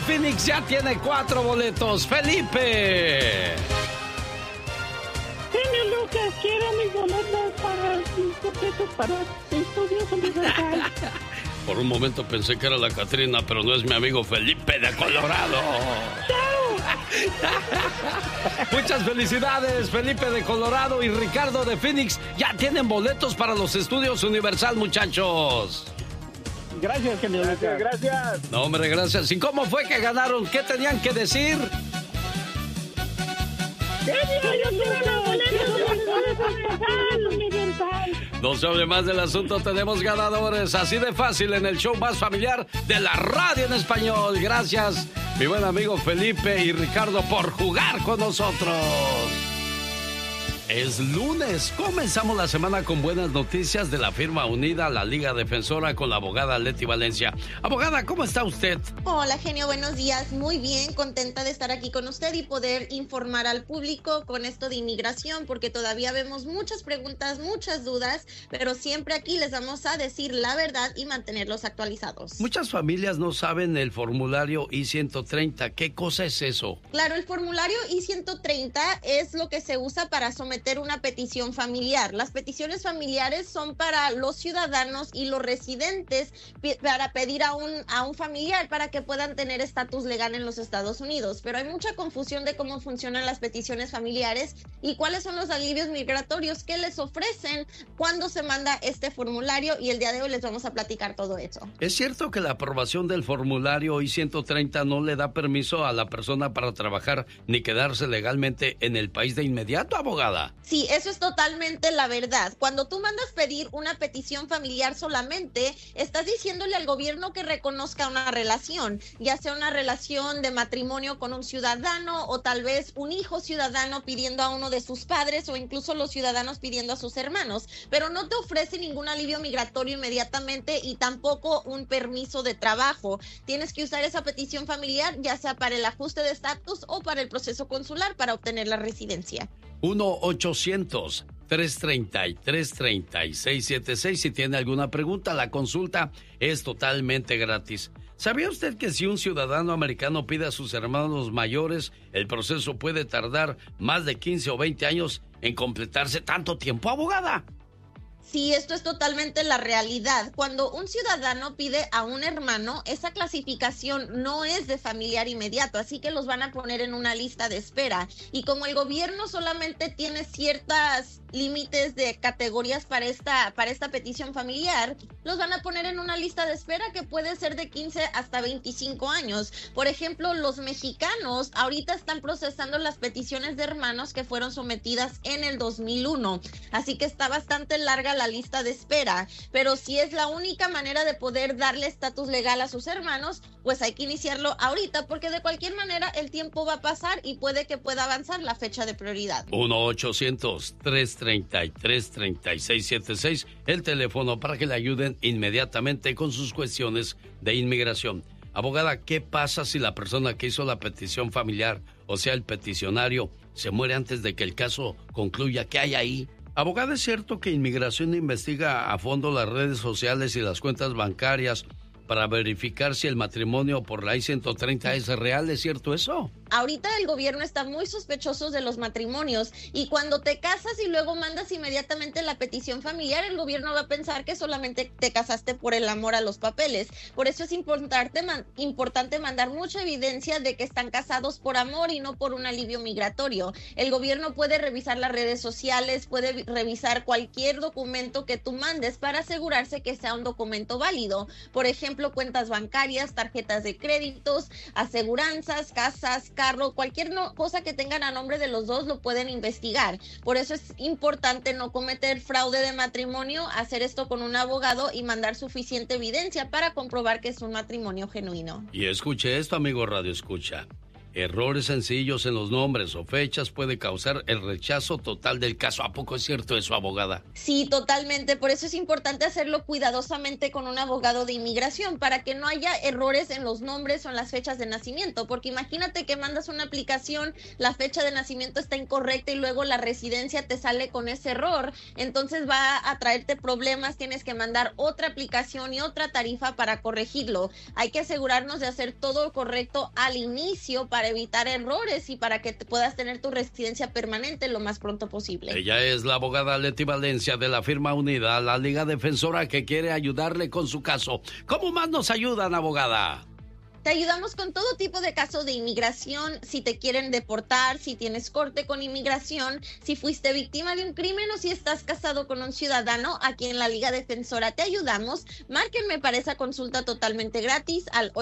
Phoenix ya tiene 4 boletos. ¡Felipe! Genio Lucas, quiero mis boletos para 5 pesos para Estudios Universal. Por un momento pensé que era la Catrina, pero no, es mi amigo Felipe de Colorado. Muchas felicidades, Felipe de Colorado y Ricardo de Phoenix. Ya tienen boletos para los Estudios Universal, muchachos. Gracias, genio Lucas. Gracias. No, hombre, gracias. ¿Y cómo fue que ganaron? ¿Qué tenían que decir? No se hable más del asunto, tenemos ganadores. Así de fácil en el show más familiar de la radio en español. Gracias, mi buen amigo Felipe y Ricardo, por jugar con nosotros. Es lunes, comenzamos la semana con buenas noticias de la firma unida, la Liga Defensora, con la abogada Leti Valencia. Abogada, ¿cómo está usted? Hola, genio, buenos días. Muy bien, contenta de estar aquí con usted y poder informar al público con esto de inmigración, porque todavía vemos muchas preguntas, muchas dudas, pero siempre aquí les vamos a decir la verdad y mantenerlos actualizados. Muchas familias no saben el formulario I-130. ¿Qué cosa es eso? Claro, el formulario I-130 es lo que se usa para someter una petición familiar. Las peticiones familiares son para los ciudadanos y los residentes para pedir a un familiar para que puedan tener estatus legal en los Estados Unidos. Pero hay mucha confusión de cómo funcionan las peticiones familiares y cuáles son los alivios migratorios que les ofrecen cuando se manda este formulario, y el día de hoy les vamos a platicar todo eso. ¿Es cierto que la aprobación del formulario I-130 no le da permiso a la persona para trabajar ni quedarse legalmente en el país de inmediato, abogada? Sí, eso es totalmente la verdad. Cuando tú mandas pedir una petición familiar solamente, estás diciéndole al gobierno que reconozca una relación, ya sea una relación de matrimonio con un ciudadano o tal vez un hijo ciudadano pidiendo a uno de sus padres o incluso los ciudadanos pidiendo a sus hermanos, pero no te ofrece ningún alivio migratorio inmediatamente y tampoco un permiso de trabajo. Tienes que usar esa petición familiar ya sea para el ajuste de estatus o para el proceso consular para obtener la residencia. 1-800-333-3676. Si tiene alguna pregunta, la consulta es totalmente gratis. ¿Sabía usted que si un ciudadano americano pide a sus hermanos mayores, el proceso puede tardar más de 15 o 20 años en completarse? ¿Tanto tiempo, abogada? Sí, esto es totalmente la realidad. Cuando un ciudadano pide a un hermano, esa clasificación no es de familiar inmediato, así que los van a poner en una lista de espera. Y como el gobierno solamente tiene ciertas límites de categorías para esta petición familiar, los van a poner en una lista de espera que puede ser de 15 hasta 25 años. Por ejemplo, los mexicanos ahorita están procesando las peticiones de hermanos que fueron sometidas en el 2001, así que está bastante larga la lista de espera, pero si es la única manera de poder darle estatus legal a sus hermanos, pues hay que iniciarlo ahorita, porque de cualquier manera el tiempo va a pasar y puede que pueda avanzar la fecha de prioridad. 1-800-333-3676, el teléfono para que le ayuden inmediatamente con sus cuestiones de inmigración. Abogada, ¿qué pasa si la persona que hizo la petición familiar, o sea, el peticionario, se muere antes de que el caso concluya? ¿Qué hay ahí? Abogada, ¿es cierto que Inmigración investiga a fondo las redes sociales y las cuentas bancarias para verificar si el matrimonio por la I-130 es real? ¿Es cierto eso? Ahorita el gobierno está muy sospechoso de los matrimonios, y cuando te casas y luego mandas inmediatamente la petición familiar, el gobierno va a pensar que solamente te casaste por el amor a los papeles. Por eso es importante mandar mucha evidencia de que están casados por amor y no por un alivio migratorio. El gobierno puede revisar las redes sociales, puede revisar cualquier documento que tú mandes para asegurarse que sea un documento válido. Por ejemplo, cuentas bancarias, tarjetas de créditos, aseguranzas, casas, carro, cualquier cosa que tengan a nombre de los dos lo pueden investigar. Por eso es importante no cometer fraude de matrimonio, hacer esto con un abogado y mandar suficiente evidencia para comprobar que es un matrimonio genuino. Y escuche esto, amigo Radio Escucha. errores sencillos en los nombres o fechas puede causar el rechazo total del caso. ¿A poco es cierto eso, abogada? Sí, totalmente. Por eso es importante hacerlo cuidadosamente con un abogado de inmigración, para que no haya errores en los nombres o en las fechas de nacimiento. Porque imagínate que mandas una aplicación, la fecha de nacimiento está incorrecta y luego la residencia te sale con ese error. Entonces va a traerte problemas, tienes que mandar otra aplicación y otra tarifa para corregirlo. Hay que asegurarnos de hacer todo correcto al inicio para evitar errores y para que puedas tener tu residencia permanente lo más pronto posible. Ella es la abogada Leti Valencia de la firma Unida, la Liga Defensora, que quiere ayudarle con su caso. ¿Cómo más nos ayudan, abogada? Te ayudamos con todo tipo de casos de inmigración, si te quieren deportar, si tienes corte con inmigración, si fuiste víctima de un crimen o si estás casado con un ciudadano. Aquí en la Liga Defensora te ayudamos. Márquenme para esa consulta totalmente gratis al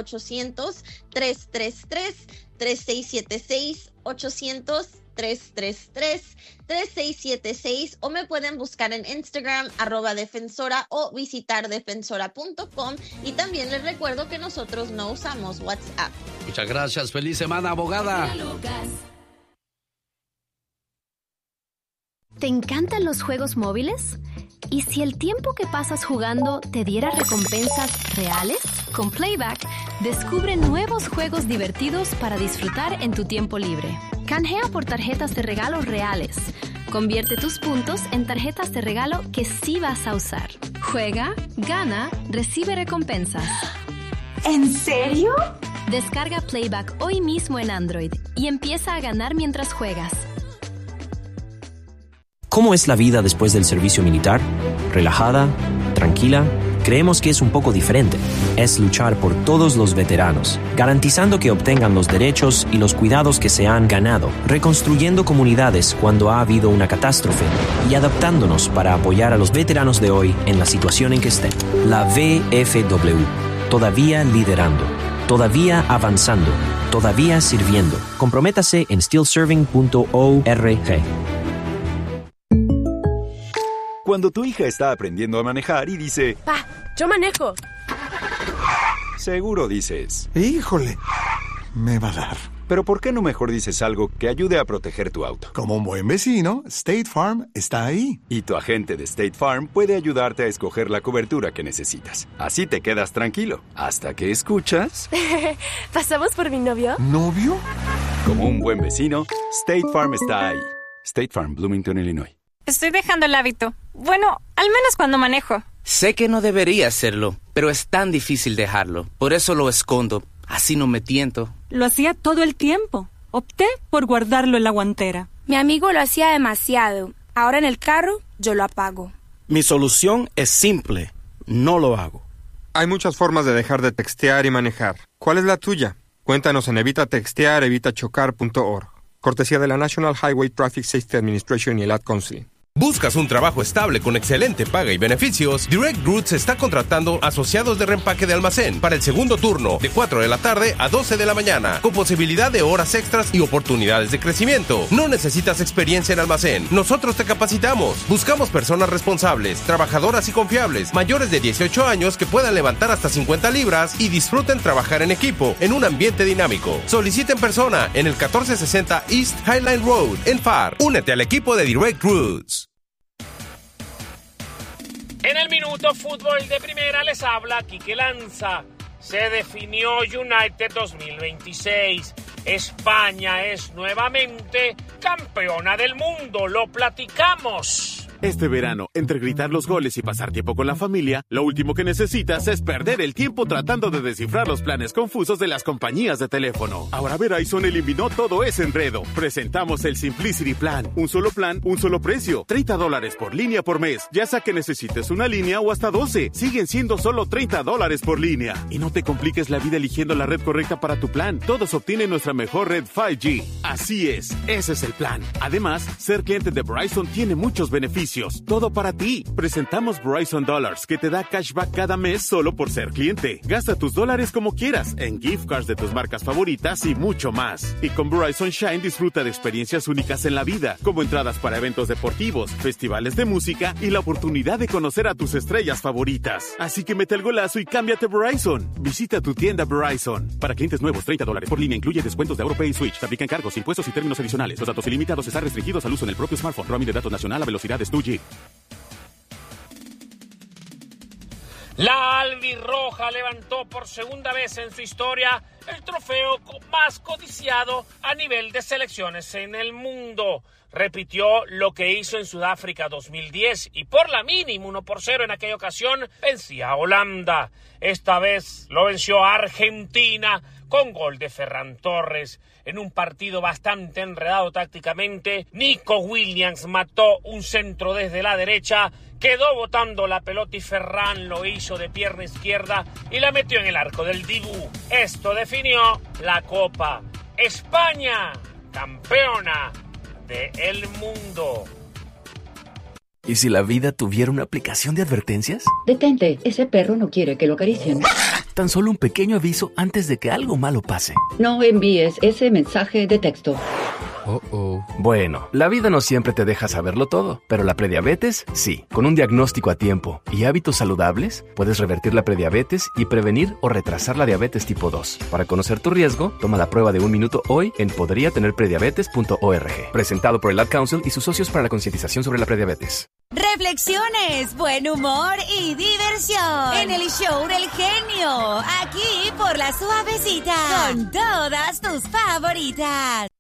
800-333-3676, 800-333-3676, o me pueden buscar en Instagram @defensora o visitar defensora.com. Y también les recuerdo que nosotros no usamos WhatsApp. Muchas gracias. Feliz semana, abogada. ¿Te encantan los juegos móviles? ¿Y si el tiempo que pasas jugando te diera recompensas reales? Con Playback, descubre nuevos juegos divertidos para disfrutar en tu tiempo libre. Canjea por tarjetas de regalo reales. Convierte tus puntos en tarjetas de regalo que sí vas a usar. Juega, gana, recibe recompensas. ¿En serio? Descarga Playback hoy mismo en Android y empieza a ganar mientras juegas. ¿Cómo es la vida después del servicio militar? ¿Relajada? ¿Tranquila? Creemos que es un poco diferente. Es luchar por todos los veteranos, garantizando que obtengan los derechos y los cuidados que se han ganado, reconstruyendo comunidades cuando ha habido una catástrofe y adaptándonos para apoyar a los veteranos de hoy en la situación en que estén. La VFW, todavía liderando, todavía avanzando, todavía sirviendo. Comprométase en stillserving.org. Cuando tu hija está aprendiendo a manejar y dice... ¡Pa, yo manejo! Seguro dices... ¡Híjole! Me va a dar. Pero ¿por qué no mejor dices algo que ayude a proteger tu auto? Como un buen vecino, State Farm está ahí. Y tu agente de State Farm puede ayudarte a escoger la cobertura que necesitas. Así te quedas tranquilo, hasta que escuchas... ¿Pasamos por mi novio? ¿Novio? Como un buen vecino, State Farm está ahí. State Farm, Bloomington, Illinois. Estoy dejando el hábito. Bueno, al menos cuando manejo. Sé que no debería hacerlo, pero es tan difícil dejarlo. Por eso lo escondo. Así no me tiento. Lo hacía todo el tiempo. Opté por guardarlo en la guantera. Mi amigo lo hacía demasiado. Ahora en el carro, yo lo apago. Mi solución es simple. No lo hago. Hay muchas formas de dejar de textear y manejar. ¿Cuál es la tuya? Cuéntanos en evitatextear.evitachocar.org. Cortesía de la National Highway Traffic Safety Administration y el Ad Council. ¿Buscas un trabajo estable con excelente paga y beneficios? Direct Roots está contratando asociados de reempaque de almacén para el segundo turno, de 4 de la tarde a 12 de la mañana, con posibilidad de horas extras y oportunidades de crecimiento. No necesitas experiencia en almacén. Nosotros te capacitamos. Buscamos personas responsables, trabajadoras y confiables, mayores de 18 años que puedan levantar hasta 50 libras y disfruten trabajar en equipo, en un ambiente dinámico. Solicita en persona en el 1460 East Highline Road, en FAR. Únete al equipo de Direct Roots. En el Minuto Fútbol de Primera les habla Quique Lanza. Se definió United 2026. España es nuevamente campeona del mundo. Lo platicamos. Este verano, entre gritar los goles y pasar tiempo con la familia, lo último que necesitas es perder el tiempo tratando de descifrar los planes confusos de las compañías de teléfono. Ahora Verizon eliminó todo ese enredo. Presentamos el Simplicity Plan. Un solo plan, un solo precio. $30 por línea por mes. Ya sea que necesites una línea o hasta 12. Siguen siendo solo $30 por línea. Y no te compliques la vida eligiendo la red correcta para tu plan. Todos obtienen nuestra mejor red 5G. Así es, ese es el plan. Además, ser cliente de Verizon tiene muchos beneficios. beneficios. Todo para ti. Presentamos Verizon Dollars, que te da cashback cada mes solo por ser cliente. Gasta tus dólares como quieras, en gift cards de tus marcas favoritas y mucho más. Y con Verizon Shine disfruta de experiencias únicas en la vida, como entradas para eventos deportivos, festivales de música y la oportunidad de conocer a tus estrellas favoritas. Así que mete el golazo y cámbiate a Verizon. Visita tu tienda Verizon. Para clientes nuevos, $30 por línea, incluye descuentos de AuroPay y Switch. Te aplican cargos, impuestos y términos adicionales. Los datos ilimitados están restringidos al uso en el propio smartphone. Roaming de datos nacional a velocidades 2G. La albirroja levantó por segunda vez en su historia el trofeo más codiciado a nivel de selecciones en el mundo. Repitió lo que hizo en Sudáfrica 2010 y por la mínima 1-0 en aquella ocasión vencía a Holanda. Esta vez lo venció a Argentina con gol de Ferran Torres. En un partido bastante enredado tácticamente, Nico Williams mató un centro desde la derecha, quedó botando la pelota y Ferran lo hizo de pierna izquierda y la metió en el arco del Dibu. Esto definió la Copa. España, campeona del mundo. ¿Y si la vida tuviera una aplicación de advertencias? Detente, ese perro no quiere que lo acaricien. Tan solo un pequeño aviso antes de que algo malo pase. No envíes ese mensaje de texto. Bueno, la vida no siempre te deja saberlo todo, pero la prediabetes, sí. Con un diagnóstico a tiempo y hábitos saludables, puedes revertir la prediabetes y prevenir o retrasar la diabetes tipo 2. Para conocer tu riesgo, toma la prueba de 1 minuto hoy en podriatenerprediabetes.org. Presentado por el Ad Council y sus socios para la concientización sobre la prediabetes. Reflexiones, buen humor y diversión en el show del genio, aquí por La Suavecita, con todas tus favoritas.